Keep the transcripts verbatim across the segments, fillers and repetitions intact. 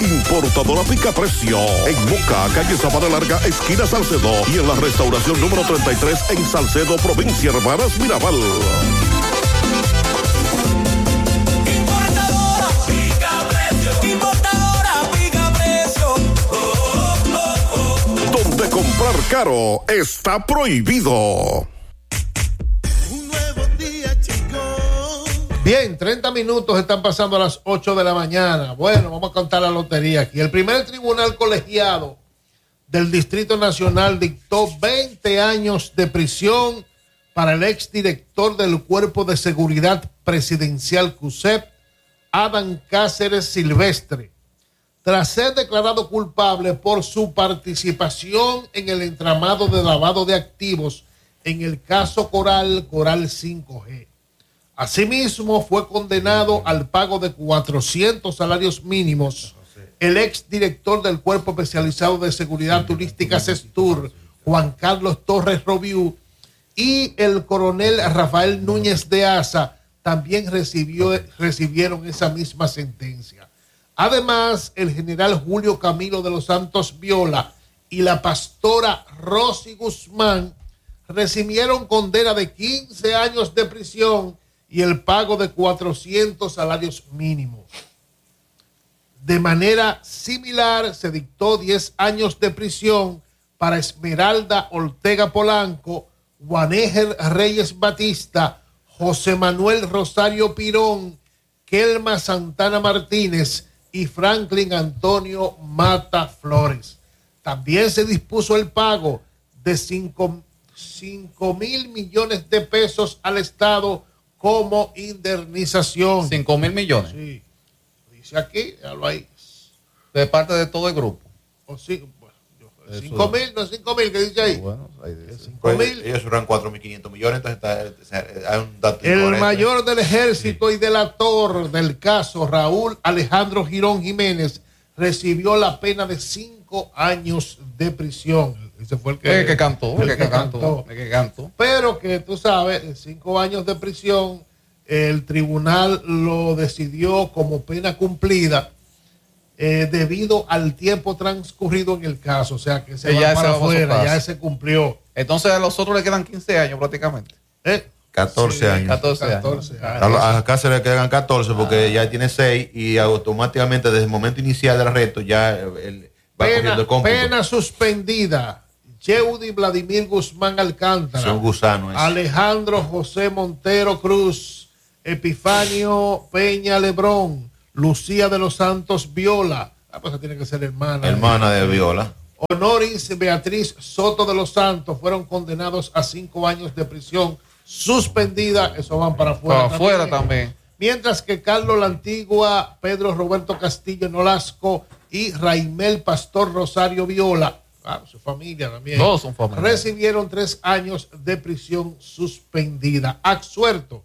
Importadora Pica Precio. En Moca, calle Sabana Larga, esquina Salcedo. Y en la restauración número treinta y tres en Salcedo, provincia Hermanas Mirabal. Importadora Pica Precio. Importadora Pica Precio. Oh, oh, oh, oh. Donde comprar caro está prohibido. Bien, treinta minutos están pasando a las ocho de la mañana. Bueno, vamos a contar la lotería aquí. El primer tribunal colegiado del Distrito Nacional dictó veinte años de prisión para el exdirector del Cuerpo de Seguridad Presidencial C U S E P, Adam Cáceres Silvestre, tras ser declarado culpable por su participación en el entramado de lavado de activos en el caso Coral, Coral cinco G. Asimismo, fue condenado al pago de cuatrocientos salarios mínimos el exdirector del Cuerpo Especializado de Seguridad Turística CESTUR, Juan Carlos Torres Robiú, y el coronel Rafael Núñez de Asa también recibió, recibieron esa misma sentencia. Además, el general Julio Camilo de los Santos Viola y la pastora Rosy Guzmán recibieron condena de quince años de prisión y el pago de cuatrocientos salarios mínimos. De manera similar, se dictó diez años de prisión para Esmeralda Ortega Polanco, Juanéger Reyes Batista, José Manuel Rosario Pirón, Kelma Santana Martínez y Franklin Antonio Mata Flores. También se dispuso el pago de cinco mil millones de pesos al Estado como indemnización. cinco mil millones. Sí. Dice aquí, háblalo ahí. De parte de todo el grupo. O sí, bueno, cinco mil, no cinco mil, que dice ahí. Bueno, ahí dice. cinco mil. Ellos suran cuatro mil quinientos millones, entonces está, hay un dato El incorrecto. mayor del ejército sí. y delator del caso, Raúl Alejandro Girón Jiménez, recibió la pena de cinco años de prisión. Ese fue el que, el que cantó, el, el que, que cantó, cantó. El que cantó. Pero que tú sabes, cinco años de prisión, el tribunal lo decidió como pena cumplida eh, debido al tiempo transcurrido en el caso. O sea, que se va para afuera, ya se cumplió. Entonces a los otros le quedan quince años prácticamente. ¿Eh? catorce sí, años. catorce, catorce años. años. A, a acá se le quedan catorce porque ah. ya tiene seis y automáticamente desde el momento inicial del arresto ya el, va pena, cogiendo el cómputo. Pena suspendida. Yeudi Vladimir Guzmán Alcántara. Son gusanos. Alejandro José Montero Cruz. Epifanio Peña Lebrón. Lucía de los Santos Viola. Ah, pues tiene que ser hermana. Hermana de, de Viola. Honoris Beatriz Soto de los Santos fueron condenados a cinco años de prisión suspendida. Eso van para afuera. Para afuera también. Mientras que Carlos La Antigua, Pedro Roberto Castillo Nolasco y Raimel Pastor Rosario Viola, ah, su familia también, todos son familia, recibieron tres años de prisión suspendida. Absuelto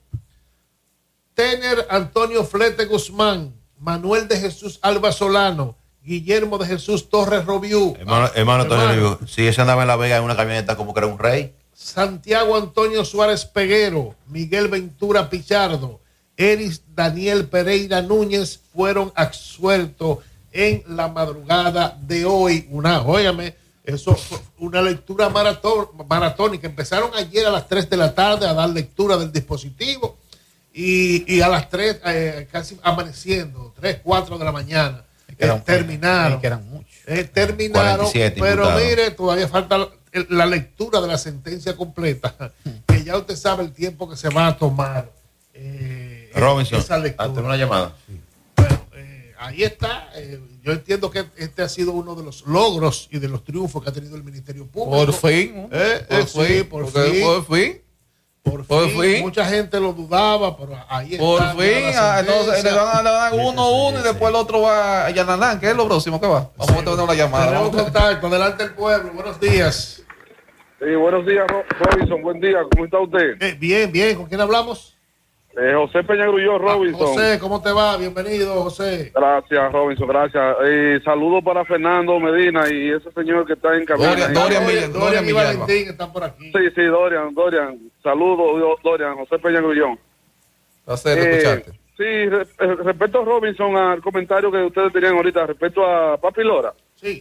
Tener Antonio Flete Guzmán, Manuel de Jesús Alba Solano, Guillermo de Jesús Torres Robiú. Hermano, ah, hermano Antonio Robiú. Sí, ese andaba en La Vega en una camioneta como que era un rey. Santiago Antonio Suárez Peguero, Miguel Ventura Pichardo, Eris Daniel Pereira Núñez fueron absueltos en la madrugada de hoy. Una, óyame, eso fue una lectura maratón, maratónica. Empezaron ayer a las tres de la tarde a dar lectura del dispositivo y, y a las tres, eh, casi amaneciendo, tres, cuatro de la mañana, eh, terminaron. Que eran muchos. Eh, terminaron, pero mire, todavía falta la, la lectura de la sentencia completa, que ya usted sabe el tiempo que se va a tomar. Eh, Robinson, esa lectura. ante una llamada. Sí. Bueno, eh, ahí está. Eh, yo entiendo que este ha sido uno de los logros y de los triunfos que ha tenido el Ministerio Público. Por fin. Eh, por, eh, fin sí, por, fin. por fin. Por, por fin. fin. Mucha gente lo dudaba, pero ahí por está. Por fin. Ah, entonces le van a dar uno a uno y después el otro va a Yananán, que es lo próximo que va. Vamos sí. a tener la llamada. Tenemos contacto. Adelante el pueblo. Buenos días. Sí, buenos días, Robinson. Buen día. ¿Cómo está usted? Eh, bien, bien. ¿Con quién hablamos? Eh, José Peña Grullón, Robinson. Ah, José, ¿cómo te va? Bienvenido, José. Gracias, Robinson, gracias. Eh, saludos para Fernando Medina y ese señor que está en cabina. Dorian, Dorian, Dorian, Dorian y Valentín están por aquí. Sí, sí, Dorian, Dorian. Saludos, Dorian, José Peña Grullón. Placer eh, escucharte. Sí, re- respecto a Robinson, al comentario que ustedes tenían ahorita, respecto a Papi Lora. Sí.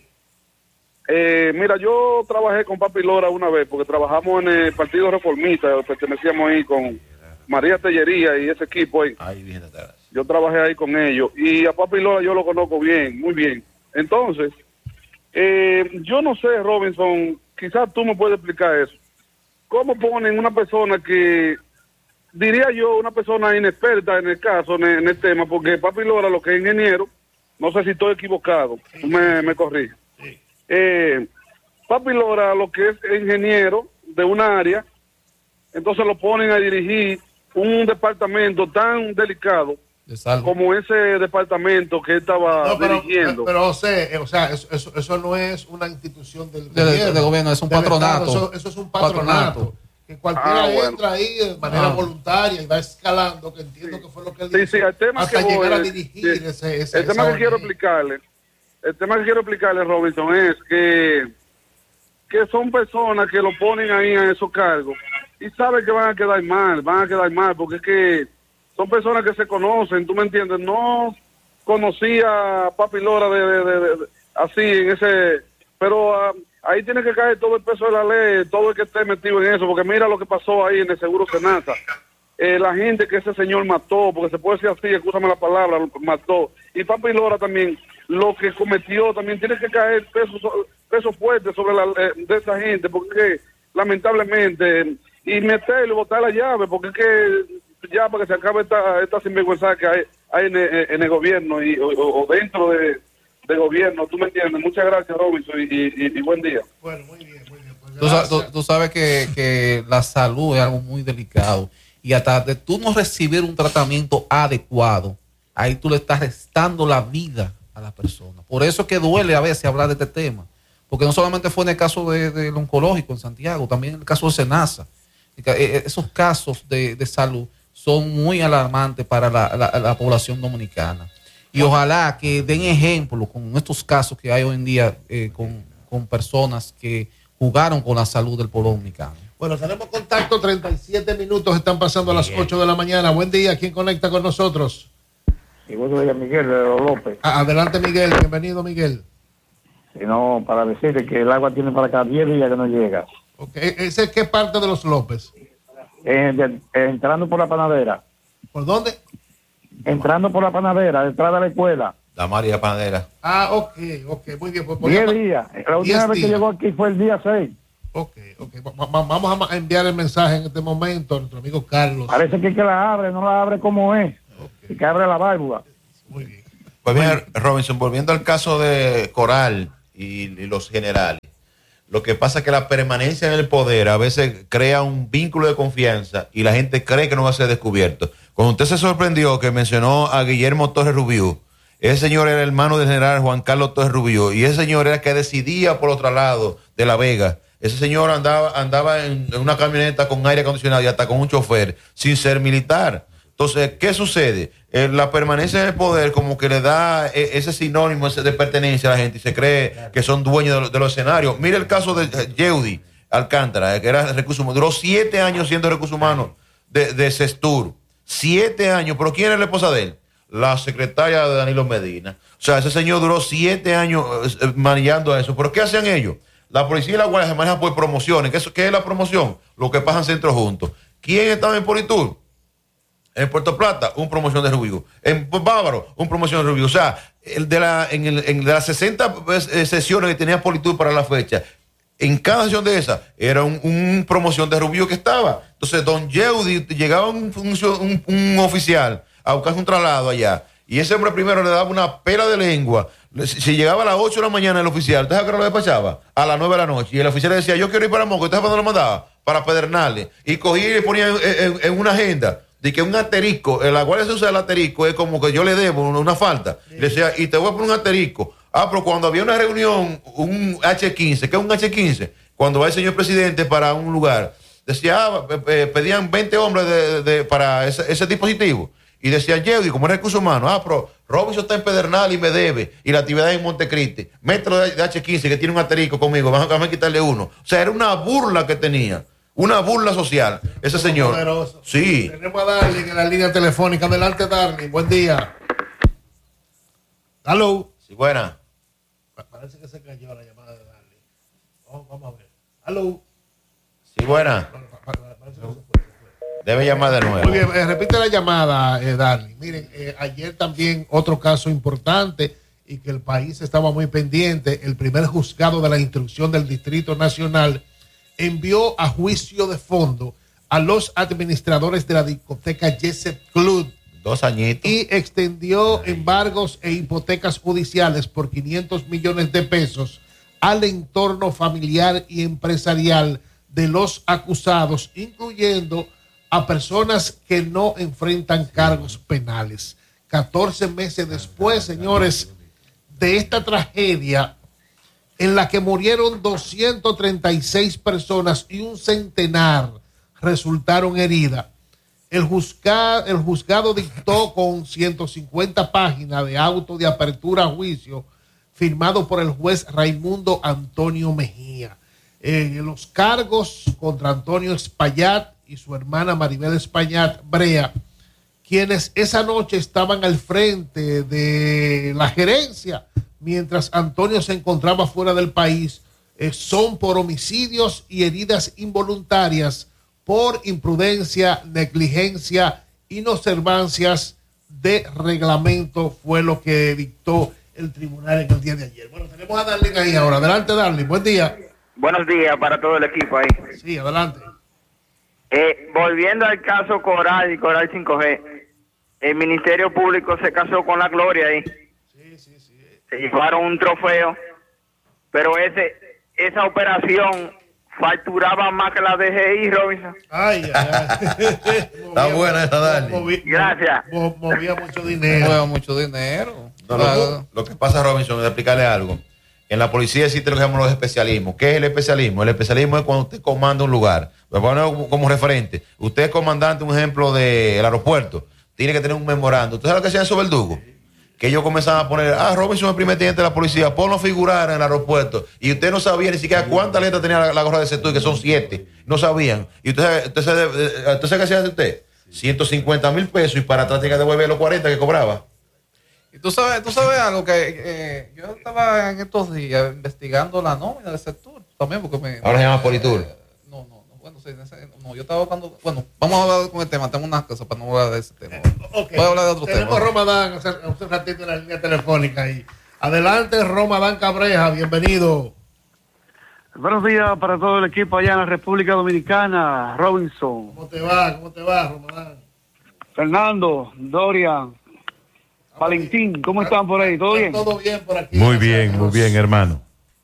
Eh, mira, yo trabajé con Papi Lora una vez, porque trabajamos en el Partido Reformista, pertenecíamos ahí con María Tellería y ese equipo ahí. Ahí viene atrás. Yo trabajé ahí con ellos, y a Papi Lora yo lo conozco bien, muy bien. Entonces, eh, yo no sé, Robinson, quizás tú me puedes explicar eso. ¿Cómo ponen una persona que, diría yo, una persona inexperta en el caso, en el, en el tema, porque Papi Lora, lo que es ingeniero, no sé si estoy equivocado, tú me, me corriges. Eh, Papi Lora, lo que es ingeniero de una área, entonces lo ponen a dirigir un departamento tan delicado De salud. como ese departamento que él estaba No, pero, dirigiendo. pero José, eh, o sea, eso, eso, eso no es una institución del De- de- de gobierno, es un del patronato. Estado, eso, eso es un patronato. Patronato. Que cualquiera Ah, bueno. entra ahí de manera Ah. voluntaria y va escalando, que entiendo que fue lo que él Sí, hizo, sí, el tema hasta que voy llegar a es- dirigir sí. ese, ese El tema esa que quiero O N G. explicarle, el tema que quiero explicarle, Robinson, es que, que son personas que lo ponen ahí en esos cargos y saben que van a quedar mal, van a quedar mal, porque es que son personas que se conocen, tú me entiendes, no conocía a Papi Lora de, de- de- de- así en ese, pero ah, ahí tiene que caer todo el peso de la ley, todo el que esté metido en eso, porque mira lo que pasó ahí en el Seguro Senasa. Eh, la gente que ese señor mató, porque se puede decir así, escúchame la palabra, lo mató. Y Papi Lora también, lo que cometió, también tiene que caer peso, so- peso fuerte sobre la eh, de esa gente, porque lamentablemente, y meterle, botar la llave, porque es que ya para que se acabe esta, esta sinvergüenza que hay, hay en, el, en el gobierno y o, o dentro de, de gobierno, tú me entiendes. Muchas gracias, Robinson, y, y, y buen día. Bueno, muy bien, muy bien. Pues Tú, sa- tú- gracias. tú sabes que, que la salud es algo muy delicado y hasta de tú no recibir un tratamiento adecuado, ahí tú le estás restando la vida a la persona. Por eso es que duele a veces hablar de este tema, porque no solamente fue en el caso de- del oncológico en Santiago, también en el caso de Senasa. Y que, eh, Esos casos de, de salud son muy alarmantes para la, la- la población dominicana. Y ojalá que den ejemplo con estos casos que hay hoy en día eh, con, con personas que jugaron con la salud del pueblo dominicano. Bueno, tenemos contacto, treinta y siete minutos, están pasando a las ocho de la mañana. Buen día, ¿quién conecta con nosotros? Y vos soy Miguel de los López. Ah, adelante, Miguel, bienvenido, Miguel. Y no, para decirte que el agua tiene para acá diez días que no llega. Okay. ¿Ese es qué parte de los López? Eh, de- eh, entrando por la panadera. ¿Por dónde? Entrando por la panadera, detrás de la escuela. La María Panadera. Ah, ok, ok, muy bien. Pues, diez ponemos- días. La última diez vez que días. llegó aquí fue el día seis. Ok, ok. Va- va- Vamos a ma- enviar el mensaje en este momento a nuestro amigo Carlos. Parece que, que la abre, no la abre como es. Y que abre la válvula. Muy bien. Pues bien, Robinson, volviendo al caso de Coral y, y los generales, lo que pasa es que la permanencia en el poder a veces crea un vínculo de confianza y la gente cree que no va a ser descubierto. Cuando usted se sorprendió que mencionó a Guillermo Torres Rubiú, ese señor era hermano del general Juan Carlos Torres Rubiú y ese señor era el que decidía por otro lado de La Vega. Ese señor andaba, andaba en, en una camioneta con aire acondicionado y hasta con un chofer sin ser militar. Entonces, ¿qué sucede? Eh, la permanencia en el poder como que le da eh, ese sinónimo ese de pertenencia a la gente y se cree que son dueños de, lo- de los escenarios. Mira el caso de eh, Yeudi Alcántara, eh, que era recursos humanos. Duró siete años siendo recursos humanos de, de Sestur. Siete años. ¿Pero quién era la esposa de él? La secretaria de Danilo Medina. O sea, ese señor duró siete años eh, manejando a eso. ¿Pero qué hacían ellos? La policía y la guardia se manejan por promociones. ¿Qué es, qué es la promoción? Lo que pasa en centros juntos. ¿Quién estaba en Politur? En Puerto Plata, un promoción de Rubio. En Bávaro, un promoción de Rubio. O sea, el de la, en, el, en de las sesenta eh, sesiones que tenía Politur para la fecha, en cada sesión de esa era un, un promoción de Rubio que estaba. Entonces, don Yeudi, llegaba un, un, un oficial a buscar un traslado allá, y ese hombre primero le daba una pela de lengua. Si, si llegaba a las ocho de la mañana el oficial, ¿usted sabe que lo despachaba? A las nueve de la noche. Y el oficial le decía, yo quiero ir para Moco. ¿Usted sabe dónde lo mandaba? Para Pedernales. Y cogía y le ponía en, en, en una agenda de que un asterisco, en la guardia se usa el asterisco, es como que yo le debo una, una falta. Sí. Le decía, y te voy a poner un asterisco. Ah, pero cuando había una reunión, un hache quince, ¿qué es un hache quince? Cuando va el señor presidente para un lugar, decía, ah, eh, pedían veinte hombres de, de, para ese, ese dispositivo. Y decía, Yeudi, como es recurso humano, ah, pero Robinson está en Pedernal y me debe, y la actividad es en Montecristi. Mételo de, de hache quince, que tiene un asterisco conmigo, vamos a quitarle uno. O sea, era una burla que tenía. Una burla social. Ese señor. Poderoso. Sí. Tenemos a Darling en la línea telefónica. Adelante, Darling. Buen día. Hello. Sí, buena. Parece que se cayó la llamada de Darling. Oh, vamos a ver. Hello. Sí, buena. Parece que se fue. Debe llamar de nuevo. Muy bien, eh, repite la llamada, eh, Darling. Miren, eh, ayer también otro caso importante y que el país estaba muy pendiente. El primer juzgado de la instrucción del Distrito Nacional envió a juicio de fondo a los administradores de la discoteca Jessup Club. Dos añitos. Y extendió embargos e hipotecas judiciales por quinientos millones de pesos al entorno familiar y empresarial de los acusados, incluyendo a personas que no enfrentan cargos penales. catorce meses después, señores, de esta tragedia en la que murieron doscientas treinta y seis personas y un centenar resultaron heridas, el juzgado, el juzgado dictó con ciento cincuenta páginas de auto de apertura a juicio firmado por el juez Raimundo Antonio Mejía. Eh, los cargos contra Antonio Espaillat y su hermana Maribel Espaillat Brea, quienes esa noche estaban al frente de la gerencia mientras Antonio se encontraba fuera del país, eh, son por homicidios y heridas involuntarias por imprudencia, negligencia, inobservancias de reglamento, fue lo que dictó el tribunal en el día de ayer. Bueno, tenemos a Darling ahí ahora. Adelante, Darling. Buen día. Buenos días para todo el equipo ahí. Sí, adelante. Eh, volviendo al caso Coral y Coral cinco G, el Ministerio Público se casó con la gloria ahí. Sí, sí, sí. Se llevaron un trofeo, pero ese esa operación facturaba más que la D G I, Robinson. Ay, ay, ay. Está buena esa, Darling. Moví, Gracias. mo- movía mucho dinero. Mueve mucho dinero. No, lo, lo que pasa, Robinson, es explicarle algo. En la policía existe lo que llamamos los especialismos. ¿Qué es el especialismo? El especialismo es cuando usted comanda un lugar. Lo voy a poner como referente. Usted es comandante, un ejemplo, del aeropuerto. Tiene que tener un memorando. ¿Usted sabe lo que hacían esos verdugos? Que ellos comenzaban a poner, ah, Robinson es el primer teniente de la policía, ponlo a figurar en el aeropuerto. Y usted no sabía ni siquiera cuántas letras tenía la, la gorra de sector, que son siete. No sabían. ¿Y usted sabe, usted sabe, usted sabe qué hacía usted? ciento cincuenta mil pesos y para atrás tenía que devolver los cuarenta que cobraba. Y tú sabes, tú sabes algo que eh, yo estaba en estos días investigando la nómina del sector también, porque me. Ahora se llama Politur. Eh, no, no, no, bueno, sí, ese, no, yo estaba buscando. Bueno, vamos a hablar con el tema. Tengo unas cosas para no hablar de ese tema. Okay. Voy a hablar de otro Tenemos tema. a Romadán hace, hace un ratito en la línea telefónica ahí. Adelante, Romadán Cabreja, bienvenido. Buenos días para todo el equipo allá en la República Dominicana, Robinson, ¿Cómo te va? ¿Cómo te va, Romadán? Fernando, Dorian, Valentín, ¿cómo están por ahí? ¿Todo bien? Todo bien por aquí. Muy gracias a bien, Dios. muy bien, hermano.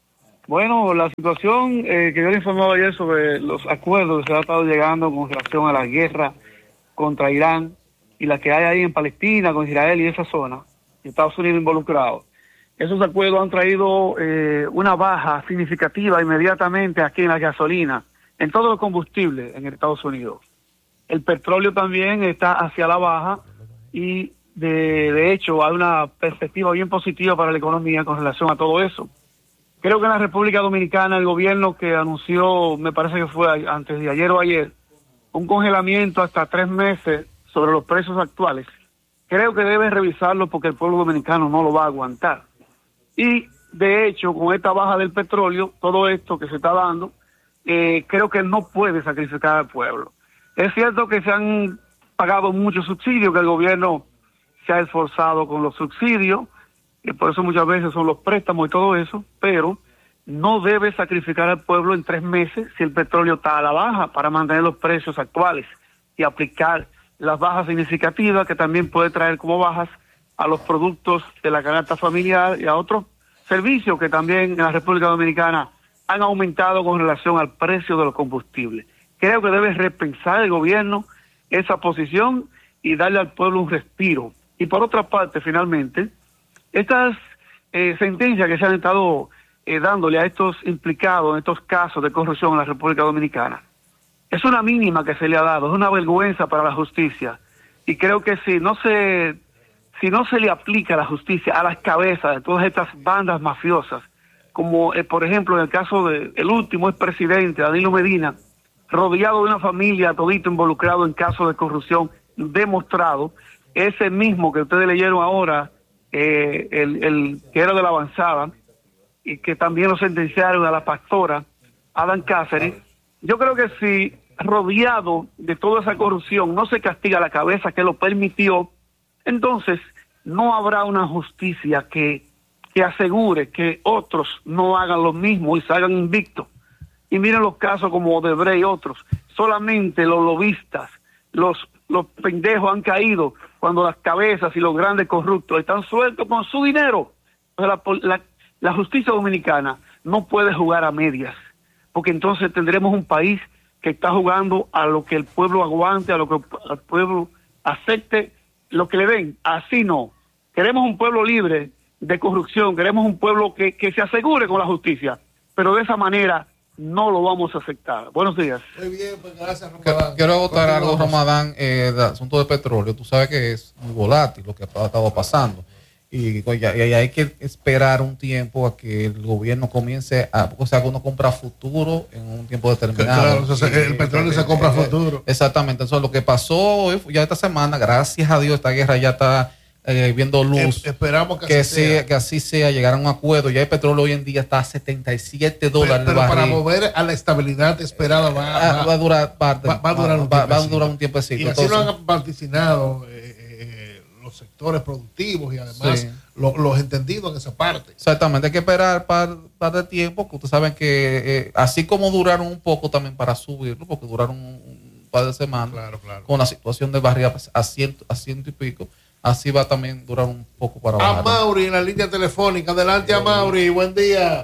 Bueno, la situación eh, que yo le informaba ayer sobre los acuerdos que se ha estado llegando con relación a la guerra contra Irán y la que hay ahí en Palestina, con Israel y esa zona, y Estados Unidos involucrados. Esos acuerdos han traído eh, una baja significativa inmediatamente aquí en la gasolina, en todos los combustibles en Estados Unidos. El petróleo también está hacia la baja y de, de hecho hay una perspectiva bien positiva para la economía con relación a todo eso. Creo que en la República Dominicana el gobierno que anunció, me parece que fue antes de ayer o ayer, un congelamiento hasta tres meses sobre los precios actuales, creo que debe revisarlo porque el pueblo dominicano no lo va a aguantar. Y de hecho, con esta baja del petróleo, todo esto que se está dando, eh, creo que no puede sacrificar al pueblo. Es cierto que se han pagado muchos subsidios, que el gobierno se ha esforzado con los subsidios, y por eso muchas veces son los préstamos y todo eso, pero no debe sacrificar al pueblo en tres meses si el petróleo está a la baja para mantener los precios actuales y aplicar las bajas significativas que también puede traer como bajas a los productos de la canasta familiar y a otros servicios que también en la República Dominicana han aumentado con relación al precio de los combustibles. Creo que debe repensar el gobierno esa posición y darle al pueblo un respiro. Y por otra parte, finalmente, estas eh, sentencias que se han estado eh, dándole a estos implicados en estos casos de corrupción en la República Dominicana, es una mínima que se le ha dado, es una vergüenza para la justicia. Y creo que si no se, si no se le aplica la justicia a las cabezas de todas estas bandas mafiosas, como eh, por ejemplo en el caso del último expresidente, Danilo Medina, rodeado de una familia todito involucrado en casos de corrupción demostrado, ese mismo que ustedes leyeron ahora, eh, el, el que era de la avanzada, y que también lo sentenciaron a la pastora, Adán Cáceres. Yo creo que si rodeado de toda esa corrupción no se castiga la cabeza que lo permitió, entonces no habrá una justicia que, que asegure que otros no hagan lo mismo y salgan invictos. Y miren los casos como Odebrecht y otros, solamente los lobistas, los, los pendejos han caído cuando las cabezas y los grandes corruptos están sueltos con su dinero. La, la, la justicia dominicana no puede jugar a medias, porque entonces tendremos un país que está jugando a lo que el pueblo aguante, a lo que el pueblo acepte, lo que le den. Así no. Queremos un pueblo libre de corrupción, queremos un pueblo que, que se asegure con la justicia, pero de esa manera no lo vamos a aceptar. Buenos días. Muy bien, pues gracias, Ramadán. Quiero agotar algo, Ramadán, eh, del asunto del petróleo. Tú sabes que es muy volátil lo que ha estado pasando. Y, y, y hay que esperar un tiempo a que el gobierno comience a, o sea, que uno compra futuro en un tiempo determinado. Claro, o sea, el petróleo se compra futuro. Exactamente. Entonces, lo que pasó ya esta semana, gracias a Dios, esta guerra ya está eh, viendo luz. Eh, esperamos que, que, así sea, sea. que así sea, llegar a un acuerdo. Ya el petróleo hoy en día está a setenta y siete dólares. Pero, pero para barril. mover a la estabilidad esperada va, va, va a durar parte, va, va a durar un va, va a tiempecito. durar un tiempecito. Y así Entonces, lo han vaticinado eh, eh, los sectores productivos y además sí. lo, los entendidos en esa parte. Exactamente, hay que esperar par, par de tiempo, que ustedes saben que eh, así como duraron un poco también para subirlo, porque duraron un, un par de semanas, Claro, claro. con la situación de barriga a ciento, a ciento y pico, así va también durar un poco para A bajar. Mauri en la línea telefónica. Adelante, a Mauri. Buen día.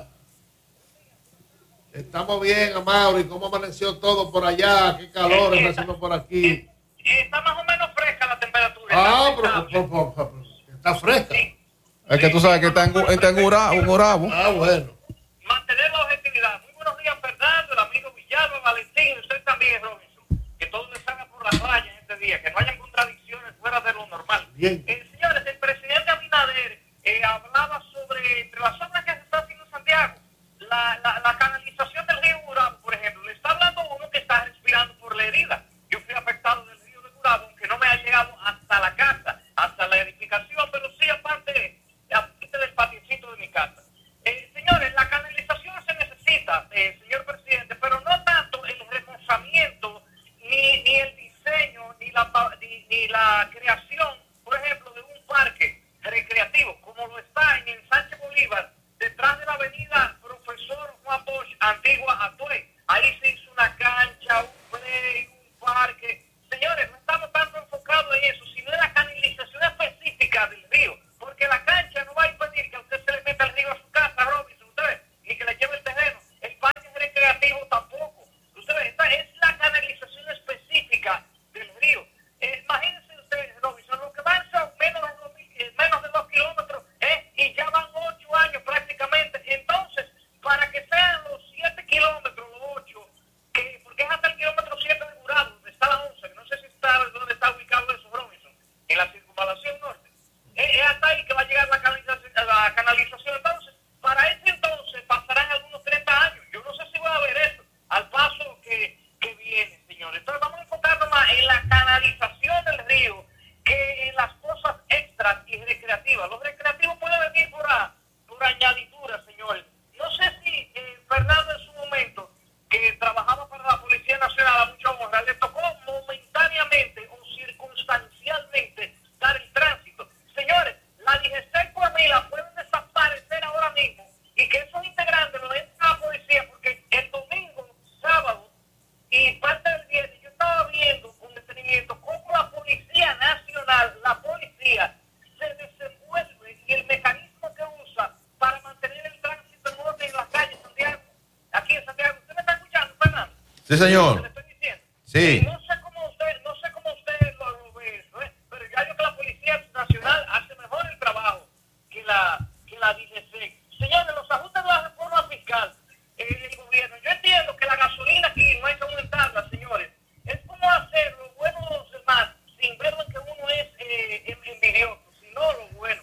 Estamos bien, a Mauri. ¿Cómo amaneció todo por allá? ¿Qué calor está haciendo por aquí? Está más o menos fresca la temperatura. Ah, pero, pero, pero, pero está fresca. Es que tú sabes que está en, está en Ura- un Urabo. Ah, bueno. Mantener la objetividad. Muy buenos días, Fernando, el amigo Villalba, Valentín, usted también, Robinson. Que todo le salga por las rayas este día, que no hayan contradicciones fuera de lo normal. Bien. Eh, señores, el presidente Abinader eh, hablaba sobre, entre las obras que se está haciendo en Santiago, la, la, la canalización del río Urabo, por ejemplo. Le está hablando a uno que está respirando por la herida. Yo fui afectado del río de Urabo, aunque no me ha llegado hasta la casa, hasta la edificación, pero sí aparte, aparte del patiecito de mi casa. Eh, señores, la canalización se necesita, eh, señor presidente, pero no tanto el remozamiento, ni, ni el diseño, ni la, ni, ni la creación, por ejemplo, de un parque recreativo, como lo está en el Sánchez Bolívar, detrás de la avenida Profesor Juan Bosch, antigua Atuey. Ahí se hizo una cancha, un play, un parque. Señores, no estamos tanto enfocados en eso, sino en la canalización específica del río, porque la cancha no va a impedir que a usted se le meta el río a su casa, Robinson, usted, ni que le lleve el terreno. El parque recreativo tampoco. Ustedes, esta es la canalización específica del río. Eh, imagínense ustedes, Robinson, lo que van son menos de dos, eh, menos de dos kilómetros, eh, y ya van ocho años prácticamente. Entonces, para que sean los siete kilómetros, los ocho, que, porque es hasta el kilómetro siete de Gurabo, donde está la once, que no sé si está donde está ubicado eso, Robinson, en la circunvalación norte. Eh, es hasta ahí que va a llegar la canalización, la canalización. Entonces, para ese entonces pasarán algunos treinta años. Yo no sé si va a haber eso al paso que, que viene, señores. Entonces, vamos a enfocarnos más en la canalización del río que en las cosas extras y recreativas. Los recreativos pueden venir por, a, por añadidura, señores. No sé si eh, Fernando en su momento, que trabajaba para la Policía Nacional a mucha honra, le tocó momentáneamente o circunstancialmente dar el tránsito. Señores, la D G C y Coahuila pueden desaparecer ahora mismo y que esos integrantes lo den a la policía, porque el domingo, sábado y parte del viernes yo estaba viendo con detenimiento cómo la Policía Nacional, la policía, se desenvuelve y el mecanismo que usa para mantener el tránsito en orden en las calles de Santiago, aquí en Santiago. ¿Usted me está escuchando, Fernando? Sí, señor. ¿Le estoy diciendo? Sí. No sé cómo usted, no sé cómo usted lo, lo ve eso, ¿eh? Pero ya digo que la Policía Nacional hace mejor el trabajo que la, que la D G C. Señores, los ajustes de la reforma fiscal eh, el gobierno, yo entiendo que la gasolina aquí no hay que aumentarla, señores. Es como hacer lo bueno de los demás sin ver en que uno es eh, envidioso, sino lo bueno.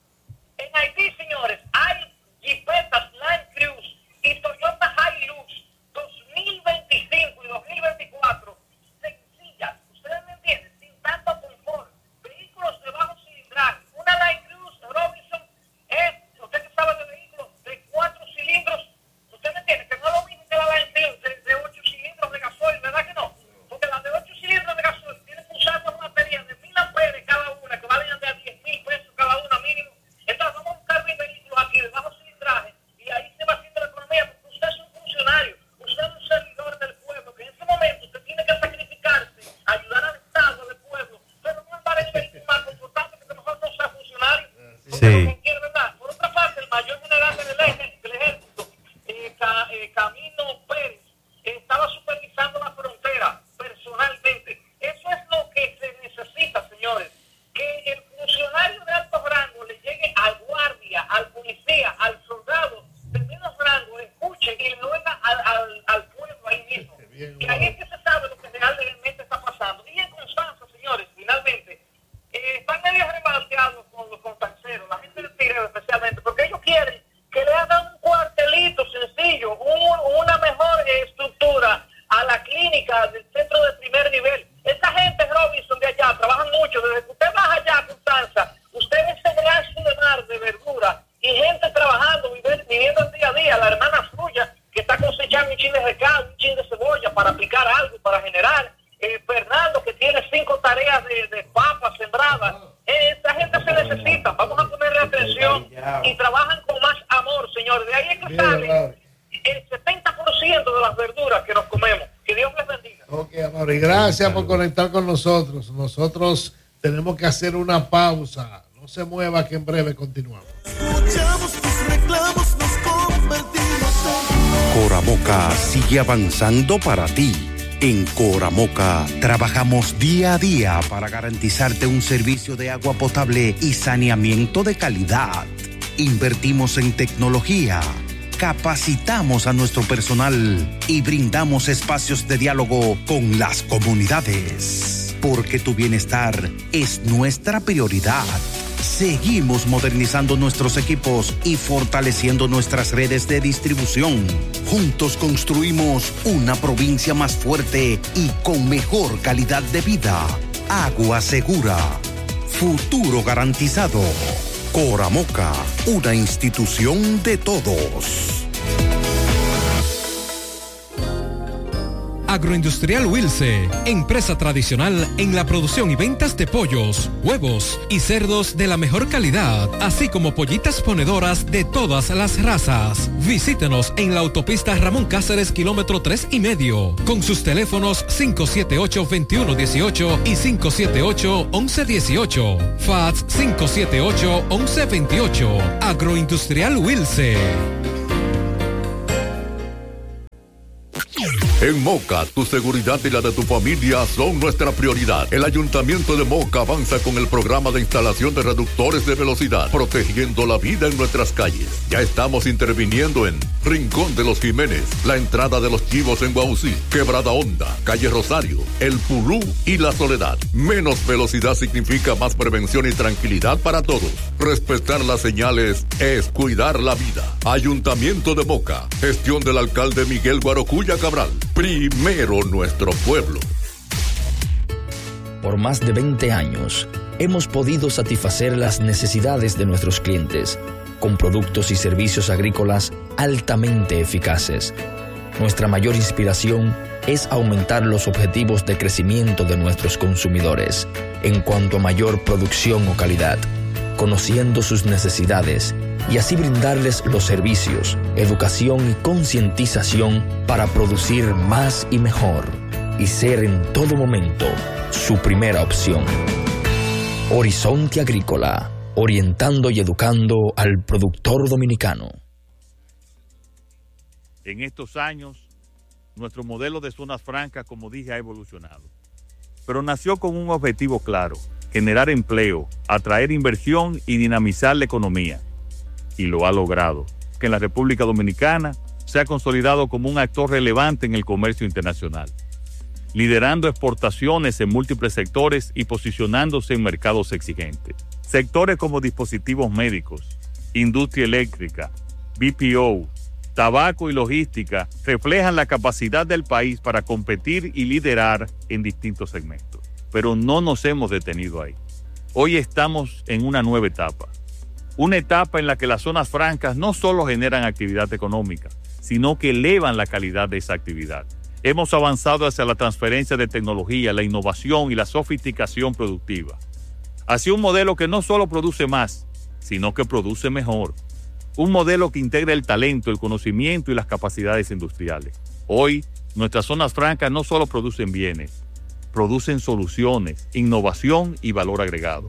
En Haití, señores, hay Jeepetas Land Cruise y Toyota Hilux dos mil veinticinco y dos mil veintiséis hagan un cuartelito sencillo, un- una mejor eh, estructura a la clínica del centro de primer nivel. Esta gente, Robinson, de allá, trabajan mucho. Desde que usted baja allá a Constanza, usted ve ese gasto de mar de verdura y gente trabajando, vive- viviendo el día a día. La hermana suya que está cosechando un chin de recado, un chin de cebolla para aplicar algo, para generar. Eh, Fernando, que tiene cinco tareas de, de papas sembradas. Eh, esta gente se necesita. Vamos a ponerle atención y trabajan con más amor, señores. De ahí es que Bien, sale claro. el setenta por ciento de las verduras que nos comemos. Que Dios les bendiga. Ok, amor, y gracias por conectar con nosotros. Nosotros tenemos que hacer una pausa. No se mueva, que en breve continuamos. Escuchamos tus reclamos, nos convertimos en Coramoca sigue avanzando para ti. En Coramoca trabajamos día a día para garantizarte un servicio de agua potable y saneamiento de calidad. Invertimos en tecnología, capacitamos a nuestro personal y brindamos espacios de diálogo con las comunidades. Porque tu bienestar es nuestra prioridad. Seguimos modernizando nuestros equipos y fortaleciendo nuestras redes de distribución. Juntos construimos una provincia más fuerte y con mejor calidad de vida. Agua segura. Futuro garantizado. Coramoca, una institución de todos. Agroindustrial Wilce, empresa tradicional en la producción y ventas de pollos, huevos y cerdos de la mejor calidad, así como pollitas ponedoras de todas las razas. Visítenos en la autopista Ramón Cáceres, kilómetro tres y medio, con sus teléfonos cinco siete ocho, dos uno uno ocho y cinco siete ocho, once dieciocho. Fax cinco siete ocho, once veintiocho. Agroindustrial Wilce. En Moca, tu seguridad y la de tu familia son nuestra prioridad. El Ayuntamiento de Moca avanza con el programa de instalación de reductores de velocidad, protegiendo la vida en nuestras calles. Ya estamos interviniendo en Rincón de los Jiménez, la entrada de los Chivos en Guaucí, Quebrada Honda, Calle Rosario, El Pulú y La Soledad. Menos velocidad significa más prevención y tranquilidad para todos. Respetar las señales es cuidar la vida. Ayuntamiento de Moca, gestión del alcalde Miguel Guarocuya Cabral. Primero nuestro pueblo. Por más de veinte años, hemos podido satisfacer las necesidades de nuestros clientes con productos y servicios agrícolas altamente eficaces. Nuestra mayor inspiración es aumentar los objetivos de crecimiento de nuestros consumidores en cuanto a mayor producción o calidad, conociendo sus necesidades y así brindarles los servicios, educación y concientización para producir más y mejor y ser en todo momento su primera opción. Horizonte Agrícola, orientando y educando al productor dominicano. En estos años, nuestro modelo de zonas francas, como dije, ha evolucionado. Pero nació con un objetivo claro: generar empleo, atraer inversión y dinamizar la economía. Y lo ha logrado, que en la República Dominicana se ha consolidado como un actor relevante en el comercio internacional, liderando exportaciones en múltiples sectores y posicionándose en mercados exigentes. Sectores como dispositivos médicos, industria eléctrica, B P O, tabaco y logística reflejan la capacidad del país para competir y liderar en distintos segmentos. Pero no nos hemos detenido ahí. Hoy estamos en una nueva etapa. Una etapa en la que las zonas francas no solo generan actividad económica, sino que elevan la calidad de esa actividad. Hemos avanzado hacia la transferencia de tecnología, la innovación y la sofisticación productiva, hacia un modelo que no solo produce más, sino que produce mejor. Un modelo que integra el talento, el conocimiento y las capacidades industriales. Hoy, nuestras zonas francas no solo producen bienes, producen soluciones, innovación y valor agregado.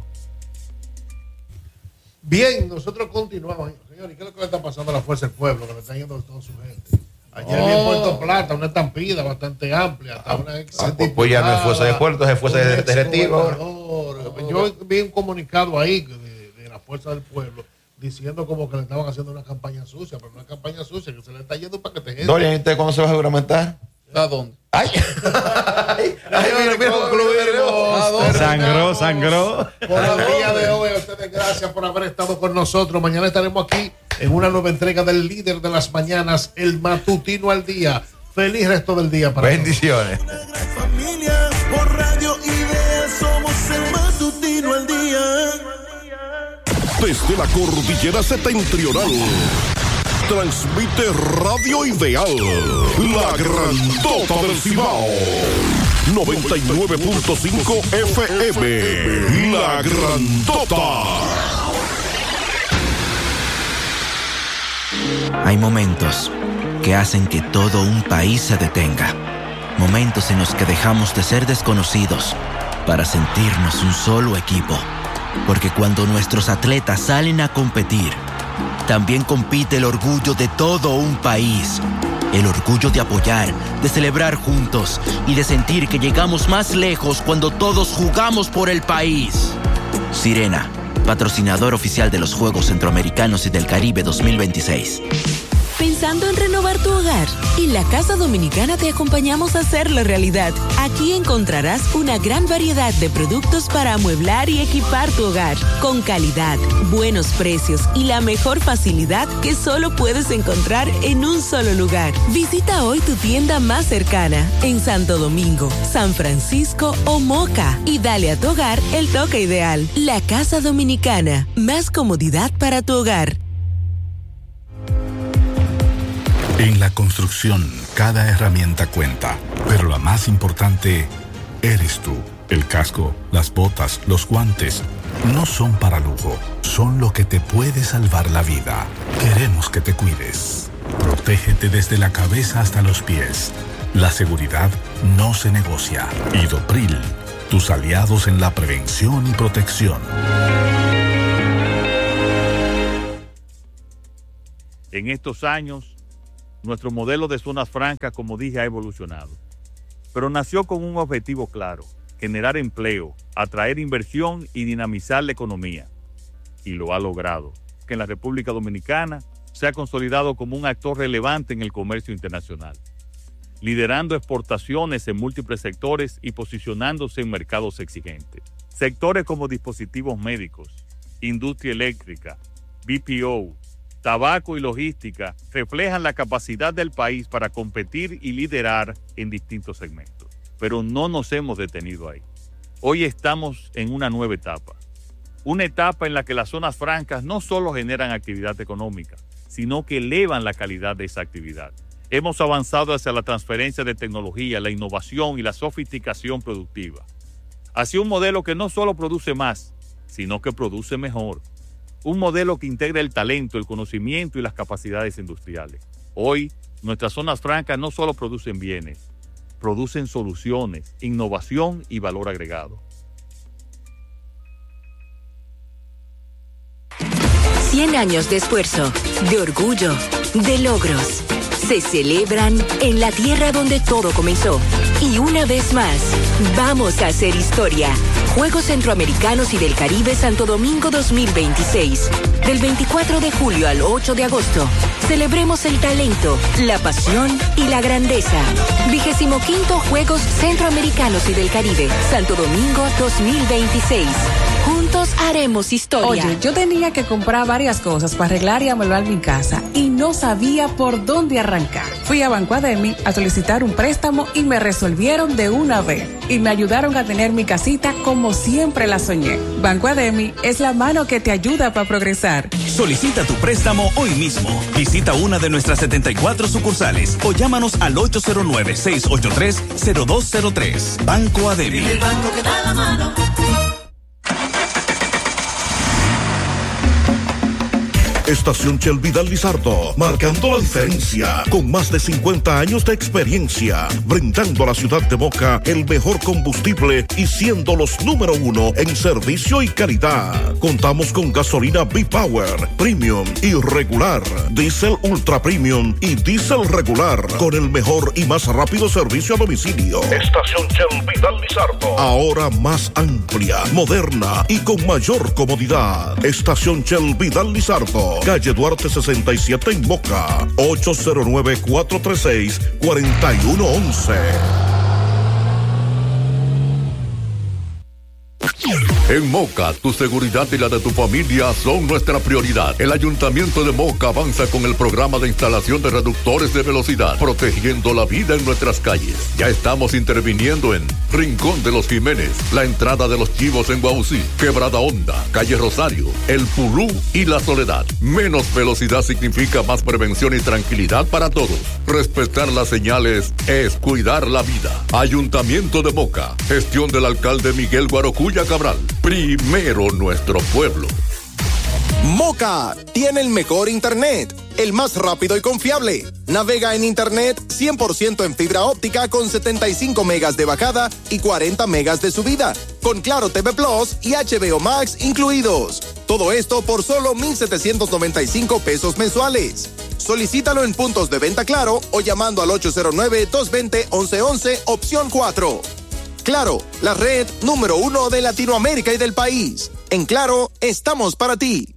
Bien, nosotros continuamos. Señor, ¿y qué es lo que le está pasando a la Fuerza del Pueblo? Que le está yendo toda su gente. Ayer Oh. vi en Puerto Plata una estampida bastante amplia. Hasta una ex Ah, pues, pues ya no es Fuerza de Puerto, es Fuerza de, de Retiro. gobernador. Yo vi un comunicado ahí de, de la Fuerza del Pueblo diciendo como que le estaban haciendo una campaña sucia, pero una campaña sucia que se le está yendo para que te gente. Dorian, ¿y usted cuándo se va a juramentar? ¿A dónde? ¡Ay! Ay, mira, mira, concluimos. Sangró, sangró. Por el día de hoy, a ustedes gracias por haber estado con nosotros. Mañana estaremos aquí en una nueva entrega del líder de las mañanas, el matutino al día. Feliz resto del día para bendiciones. Familia, por Radio Ideal somos el matutino al día. Desde la cordillera septentrional, transmite Radio Ideal, la grandota del Cibao. noventa y nueve punto cinco F M, la grandota. Hay momentos que hacen que todo un país se detenga. Momentos en los que dejamos de ser desconocidos para sentirnos un solo equipo. Porque cuando nuestros atletas salen a competir, también compite el orgullo de todo un país. El orgullo de apoyar, de celebrar juntos y de sentir que llegamos más lejos cuando todos jugamos por el país. Sirena, patrocinador oficial de los Juegos Centroamericanos y del Caribe dos mil veintiséis. ¿Pensando en renovar tu hogar? En la Casa Dominicana te acompañamos a hacerlo realidad. Aquí encontrarás una gran variedad de productos para amueblar y equipar tu hogar, con calidad, buenos precios y la mejor facilidad que solo puedes encontrar en un solo lugar. Visita hoy tu tienda más cercana, en Santo Domingo, San Francisco o Moca, y dale a tu hogar el toque ideal. La Casa Dominicana, más comodidad para tu hogar. En la construcción, cada herramienta cuenta, pero la más importante eres tú. El casco, las botas, los guantes, no son para lujo, son lo que te puede salvar la vida. Queremos que te cuides. Protégete desde la cabeza hasta los pies. La seguridad no se negocia. Idopril, tus aliados en la prevención y protección. En estos años, nuestro modelo de zonas francas, como dije, ha evolucionado. Pero nació con un objetivo claro: generar empleo, atraer inversión y dinamizar la economía. Y lo ha logrado, que en la República Dominicana se ha consolidado como un actor relevante en el comercio internacional, liderando exportaciones en múltiples sectores y posicionándose en mercados exigentes. Sectores como dispositivos médicos, industria eléctrica, B P O, tabaco y logística reflejan la capacidad del país para competir y liderar en distintos segmentos. Pero no nos hemos detenido ahí. Hoy estamos en una nueva etapa. Una etapa en la que las zonas francas no solo generan actividad económica, sino que elevan la calidad de esa actividad. Hemos avanzado hacia la transferencia de tecnología, la innovación y la sofisticación productiva. Hacia un modelo que no solo produce más, sino que produce mejor. Un modelo que integra el talento, el conocimiento y las capacidades industriales. Hoy, nuestras zonas francas no solo producen bienes, producen soluciones, innovación y valor agregado. cien años de esfuerzo, de orgullo, de logros. Se celebran en la tierra donde todo comenzó. Y una vez más, vamos a hacer historia. Juegos Centroamericanos y del Caribe Santo Domingo dos mil veintiséis. Del veinticuatro de julio al ocho de agosto. Celebremos el talento, la pasión y la grandeza. Vigésimo quinto Juegos Centroamericanos y del Caribe Santo Domingo dos mil veintiséis. Juntos haremos historia. Oye, yo tenía que comprar varias cosas para arreglar y amueblar mi casa y no sabía por dónde arrancar. Fui a Banco Ademi a solicitar un préstamo y me resolvieron de una vez. Y me ayudaron a tener mi casita como siempre la soñé. Banco Ademi es la mano que te ayuda para progresar. Solicita tu préstamo hoy mismo. Visita una de nuestras setenta y cuatro sucursales o llámanos al ocho cero nueve, seis ocho tres, cero dos cero tres. Banco Ademi. El banco que da la mano. Estación Shell Vidal Lizardo, marcando la diferencia, con más de cincuenta años de experiencia, brindando a la ciudad de Moca el mejor combustible y siendo los número uno en servicio y calidad. Contamos con gasolina B-Power, Premium y regular, Diesel Ultra Premium y Diesel regular, con el mejor y más rápido servicio a domicilio. Estación Shell Vidal Lizardo, ahora más amplia, moderna y con mayor comodidad. Estación Shell Vidal Lizardo, calle Duarte sesenta y siete en Moca, ocho cero nueve, cuatro tres seis, cuatro uno uno uno. En Moca, tu seguridad y la de tu familia son nuestra prioridad. El Ayuntamiento de Moca avanza con el programa de instalación de reductores de velocidad, protegiendo la vida en nuestras calles. Ya estamos interviniendo en Rincón de los Jiménez, la entrada de los Chivos en Guaucí, Quebrada Honda, Calle Rosario, El Pulú y La Soledad. Menos velocidad significa más prevención y tranquilidad para todos. Respetar las señales es cuidar la vida. Ayuntamiento de Moca, gestión del alcalde Miguel Guarocuya Cabral. Primero nuestro pueblo. Moca tiene el mejor internet, el más rápido y confiable. Navega en internet cien por ciento en fibra óptica con setenta y cinco megas de bajada y cuarenta megas de subida, con Claro T V Plus y H B O Max incluidos. Todo esto por solo mil setecientos noventa y cinco pesos mensuales. Solicítalo en puntos de venta Claro o llamando al ocho cero nueve, dos dos cero, once once, opción cuatro. Claro, la red número uno de Latinoamérica y del país. En Claro, estamos para ti.